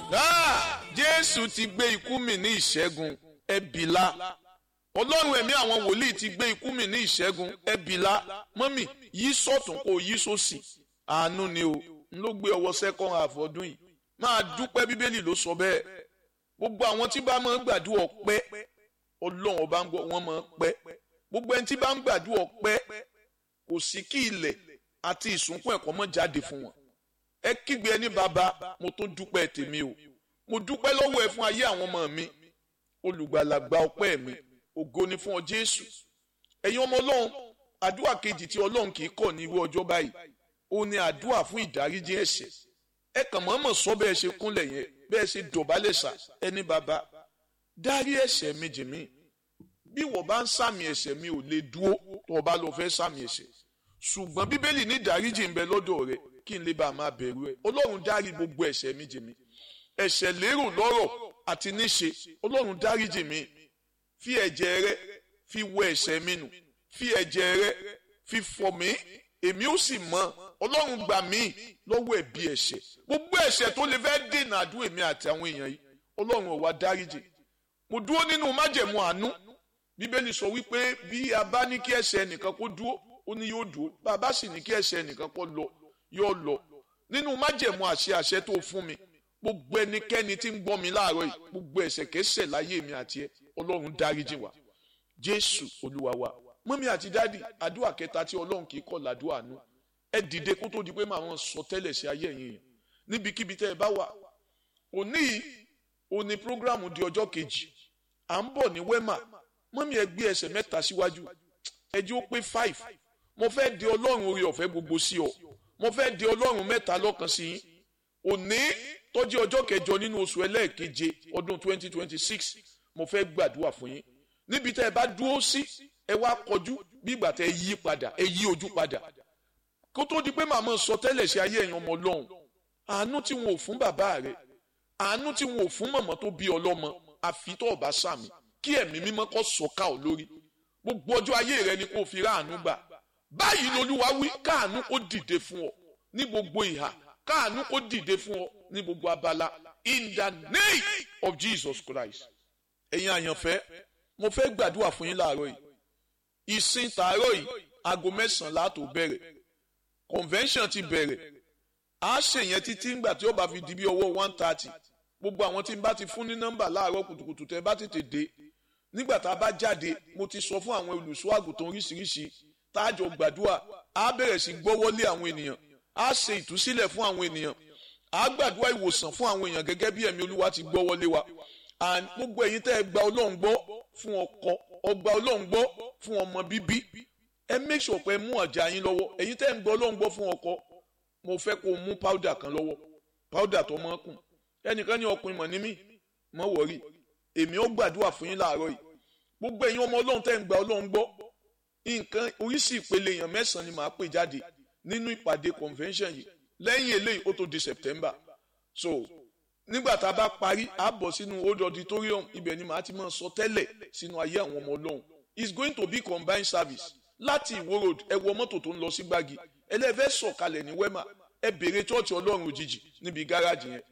Jésù ti gbé ikú mì ní ìṣẹ́gun ẹbìlá. Ọlọ́run ẹ̀mí àwọn wòlíì ti gbé ikú mì ní ìṣẹ́gun ẹbìlá. Mọ́mì yí sọ̀tún kó yí sósì. Àánú ni o, n ló gbé ọwọ́ second half ọdún yìí. Máa dúpẹ́ Bíbélì ló sọ bẹ́ẹ̀. Gbogbo àwọn tí bá máa ń gbàdúrà ọpẹ́, Ọlọ́run ọba ń gbọ́ wọ́n máa ń pẹ́. Gbogbo ẹni tí bá ń gbàdúrà ọpẹ́, kò sí kí ilẹ̀ àti ìsúnkún ẹ̀kọ́ mọ́ jáde fún wọn. Ẹ kígbe ẹni bàbá, mo tún dúpẹ́ tèmi o. Mo dúpẹ́ lọ́wọ́ ẹ fún ayé àwọn ọmọ mi. Olùgbàlà gba ọpẹ́ mi. Ògo ni fún ọ Jésù. Ẹ̀yin ọmọ Ọlọ́run, àdúrà kejì tí Ọlọ́run kì í kọ̀ ní irú ọjọ́ báyìí. Ó ní àdúrà fún ìdáríjì ẹ̀ṣẹ̀. Ẹ kàn mọ̀ọ́mọ̀ sọ bẹ́ẹ̀ ṣe kúnlẹ̀ yẹn, bẹ́ẹ̀ ṣe dọ̀bálẹ̀ sà ẹni bàbá. Dárí ẹ̀ṣẹ̀ mi jì mí. Bí wọ́n bá ń sàmì ẹ̀ṣẹ̀ mi ò lè dúró tó o bá lọ fẹ́ sàmì ẹ̀ṣẹ̀. Ṣùgbọ́n Bíbélì ní ìdáríjì ń bẹ lọ́dọ̀ rẹ̀ kí n lè bá máa bẹ̀rù ẹ̀. Ọlọ́run dárí gbogbo ẹ̀ṣẹ̀ mi jì mí. Ẹ̀ṣẹ̀ lérò lọ́rọ̀ àti níṣe. Ọlọ́run dáríjì mi. Fi ẹ̀jẹ̀ rẹ fi wẹ ẹ̀ṣẹ̀ mi nù. Fi ẹ̀jẹ̀ rẹ fi fọ̀ mí. Èmi ó sì mọ́. Ọlọ́run gbà mí lọ́wọ́ ẹ̀bi ẹ̀ṣẹ̀. Gbogbo ẹ̀ṣẹ̀ tó lè fẹ́ dènà àdúrà èmi àti àwọn èèyàn yìí. Ọlọ́run ó wá dáríjì. Mo dúró nínú májẹ̀mú àánú. Bíbélì sọ wípé bí a bá ní kí ẹ̀ṣẹ̀ ẹnìkan kó dúró, ó ní yóò dúró. Bá a bá sì ní kí ẹ̀ṣẹ̀ ẹnìkan kó lọ, yóò lọ. Nínú májẹ̀mú àṣẹ tó fún mi, gbogbo ẹnikẹ́ni tí ń gbọ́ mi láàárọ̀ yìí, gbogbo ẹ̀ṣẹ̀ kẹ́ṣẹ̀ láyé mi àti ẹ, Ọlọ́run dáríjì wá. Jésù Olúwa wa. Mọ́mí àti dádì, àdúrà kẹta tí Ọlọ́run kì í kọ̀ làdúrà àánú. Ẹ dìde kó tó di pé màá wọn sọ tẹ́lẹ̀ sí ayé ẹ̀yin yẹn. Níbikíbi tẹ́ ẹ bá wà. Òní prógrámù di ọjọ́ kejì. À ń bọ̀ ní Wema. Mọ́mí ẹ gbé ẹsẹ̀ mẹ́ta síwájú. Ẹ jẹ́ ó pé 5. Mo fẹ́ di Ọlọ́run oore ọ̀fẹ́ gbogbo sí ọ. Mo fẹ́ di Ọlọ́run mẹ́ta lọ́kan sí yín. Òní tó jẹ́ ọjọ́ kẹjọ nínú oṣù ẹlẹ́ẹ̀keje ọdún 2026. Mo fẹ́ gbàdúrà fún yín. Níbi tẹ́ ẹ bá dúró sí, ẹ wá kọjú bí ìgbà tẹ́ ẹ yí padà, ẹ yí ojú padà. Kó tó di pé màmá sọ tẹ́lẹ̀ sí ayé ẹ̀yin ọmọ Ọlọ́run. Àánú tí wọn ò fún bàbá rẹ̀. Àánú tí wọn ò fún mọ̀mọ́ tó bí ọlọ́mọ. Àfi tó ọba sàmì. Kí ẹ̀mí mímọ́ kó sọ̀ka ò lórí. Gbogbo ọjọ́ ayé rẹ ni kó fi ráàánú gbà. Báyìí lolúwa wí, káàánú kó dìde fún ọ ní gbogbo ìhà. Káàánú kó dìde fún ọ ní gbogbo abala. In the name of Jesus Christ. Ẹ̀yin àyànfẹ́, mo fẹ́ gbàdúrà fún yín láàárọ̀ yìí. Ìsìn tàárọ̀ yìí, aago 9 láàtò bẹ̀rẹ̀. Convention ti bẹ̀rẹ̀. A ṣe yẹn títí ńgbà tí ó bá fi di bí ọwọ́ 1:30. Gbogbo àwọn tí n bá ti fún ní nọ́mbà láàárọ̀ kùtùkùtù tẹ́ bá tètè dé. Nígbà tá a bá jáde, mo ti sọ fún àwọn olùṣọ́ àgùntàn oríṣiríṣi táàjọ gbàdúrà. A bẹ̀rẹ̀ sí gbọ́wọ́lé àwọn ènìyàn. A ṣe ìtúsílẹ̀ fún àwọn ènìyàn. A gbàdúrà ìwòsàn fún àwọn èèyàn gẹ́gẹ́ bí ẹ̀mí Olúwa ti gbọ́wọ́lé wa. And gbogbo ẹ̀yin tẹ́ ẹ gba Ọlọ́run gbọ́ fún ọkọ, ọgbà Ọlọ́run gbọ́ fún ọmọ bíbí. Ẹ make sure pé mú ọjà yín lọ́wọ́. Ẹ̀yin tẹ́ ẹ ń gba Ọlọ́run gbọ́ fún ọkọ, mo fẹ́ kó mú powder kan lọ́wọ́. Powder tó mọ́ kùn. Ẹnìkan ní ọkùnrin mọ̀ ní mí, mọ́ wọ̀rí. Èmi ó gbàdúrà fún yín láàárọ̀ yìí. Gbogbo ẹ̀yin ọmọ Ọlọ́run tẹ́ ń gba Ọlọ́run gbọ́. Nǹkan oríṣi ìpele èèyàn 9 ni màá pè jáde nínú ìpàdé convention yìí. Lẹ́yìn eléyìí ó tó di September. So nígbà tá a bá parí, a bọ̀ sínú old auditorium. Ibẹ̀ ni màá ti máa sọ tẹ́lẹ̀ sínú ayé àwọn ọmọ Ọlọ́run. It's going to be combined service. Láti Ìwó road, ẹ wọ mọ́tò tó ń lọ sí Gbági. Ẹlẹ́fẹ́ sọ̀kalẹ̀ ní Wema. Ẹ bèrè church Ọlọ́run òjijì níbi gáràjì yẹn.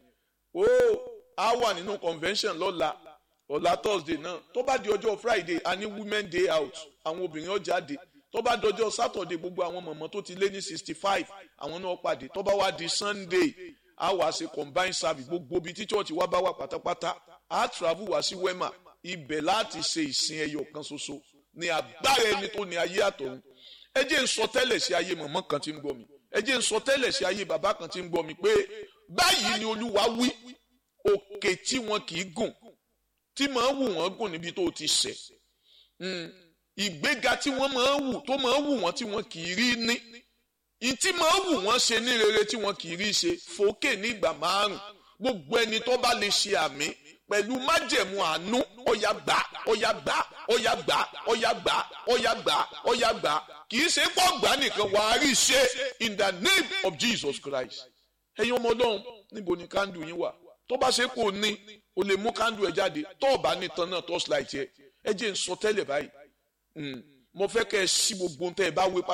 A wà nínú convention ọ̀la Thursday náà. Tó bá di ọjọ́ Friday, a ní women day out. Àwọn obìnrin ó jáde. Tó bá dọjọ́ Saturday, gbogbo àwọn mọ̀mọ́ tó ti lé ní 65, àwọn náà pàdé. Tó bá wá di Sunday, a wá ṣe combined service. Gbogbo ibi tí church wa bá wà pátápátá, a travel wá sí Wema. Ibẹ̀ láti ṣe ìsìn ẹyọ kan ṣoṣo ní agbára ẹni tó ní ayé àtọ̀run. Ẹ jẹ́ n sọ tẹ́lẹ̀ sí ayé mọ̀mọ́ kan tí ń gbọ́ mi. Ẹ jẹ́ n sọ tẹ́lẹ̀ sí ayé bàbá kan tí ń gbọ́ mi pé báyìí ni Olúwa wí, òkè tí wọn kì í gùn, tí máa ń wù wọ́n gùn níbi tó ti ṣẹ̀. Ìgbéga tí wọ́n máa ń wù, tó máa ń wù wọ́n tí wọ́n kì í rí ní. Ìtí máa ń wù wọ́n ṣe ní rere tí wọ́n kì í rí ṣe fòkè ní ìgbà 5. Gbogbo ẹni tó bá lè ṣe àmì pẹ̀lú májẹ̀mú àánú, ọ̀yà gbà, ọ̀yà gbà, ọ̀yà gbà, ọ̀yà gbà, ọ̀yà gbà, ọ̀yà gbà. Kì í ṣe pọ̀ gbà nìkan, wàá rí ṣe in the name of Jesus Christ. Ẹ̀yin ọmọ Ọlọ́run, níbo ni kándù yín wà? Tó bá ṣe kò ní, o lè mú kándù ẹ jáde. Tó o bá ní tan náà torchlight yẹ. Ẹ jẹ́ n sọ tẹ́lẹ̀ báyìí. Mo fẹ́ kẹ́ ẹ ṣí gbogbo ohun tẹ́ ẹ bá wé